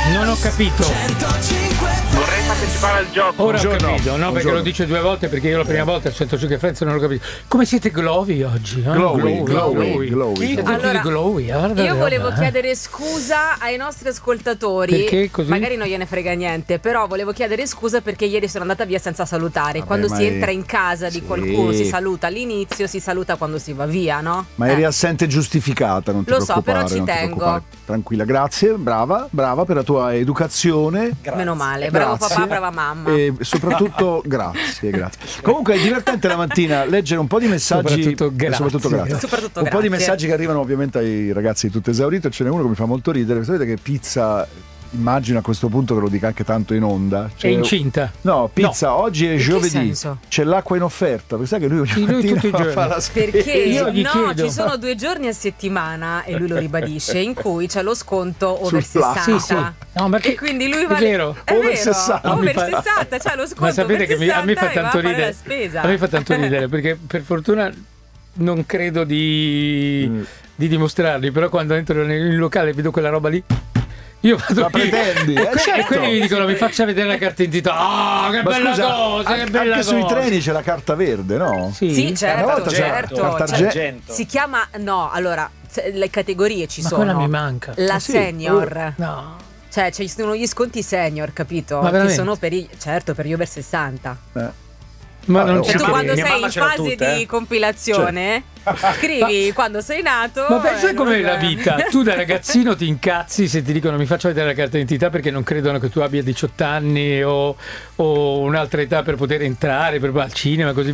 Non ho capito. Vorrei partecipare al gioco. Ora ho Buongiorno. capito, no? Perché Buongiorno. lo dice 2 volte, perché io la prima volta al 105 Friends non l'ho capito. Come siete glowy oggi? Glowy. Siete tutti Allora, glowy, guarda Io che volevo roba, chiedere scusa ai nostri ascoltatori. Perché così? Magari non gliene frega niente, però volevo chiedere scusa perché ieri sono andata via senza salutare. Vabbè, Quando ma si è- entra in casa di Sì. qualcuno si saluta all'inizio, si saluta quando si va via, no? Ma eri assente giustificata, non ti Lo so, preoccupare. però ci non ti tengo. preoccupare. Tranquilla, grazie, brava per la tua educazione. Meno male, bravo Grazie. papà, brava mamma. E soprattutto grazie. Comunque è divertente la mattina leggere un po' di messaggi. Soprattutto grazie. Soprattutto Un po' di grazie. messaggi che arrivano ovviamente ai ragazzi di Tutto Esaurito. Ce n'è uno che mi fa molto ridere. Sapete che Pizza, immagino a questo punto che lo dica anche tanto in onda. È incinta. No, Pizza, oggi è che giovedì. senso? C'è l'acqua in offerta. Perché sai che lui ogni Sì, lui mattina tutti i giorni. fa la spesa. Perché Io gli no, chiedo. ci sono 2 giorni a settimana, e lui lo ribadisce, in cui c'è lo sconto Sul over plus. 60. Sì, sì. No, ma che- e quindi lui è va vero. È Over vero, 60. over Mi fa- 60, c'è lo sconto Ma sapete over che a me fa 60 e va tanto a fare ridere. la spesa. A me fa tanto ridere perché per fortuna non credo di dimostrarli, però quando entro nel locale e vedo quella roba lì, io vado La lì. pretendi, E certo. quelli mi dicono mi faccia vedere la carta d'identità. Ah, che Ma bella scusa, cosa, che bella anche cosa. sui treni c'è la carta verde, no? Sì, Una certo, volta c'era certo. carta Cioè, argento. si chiama, no, allora, le categorie ci Ma sono. quella mi manca. La Ah, sì? senior. No. Cioè, ci sono gli sconti senior, capito? Ma Che veramente? sono per per gli over 60. Ma No, non no, ci Cioè, tu Sì, quando mia sei mamma in ce l'ha fase tutte, di compilazione, scrivi quando sei nato. Ma pensa e com'è non- la vita. Tu da ragazzino ti incazzi se ti dicono mi faccia vedere la carta d'identità perché non credono che tu abbia 18 anni o un'altra età per poter entrare al cinema, così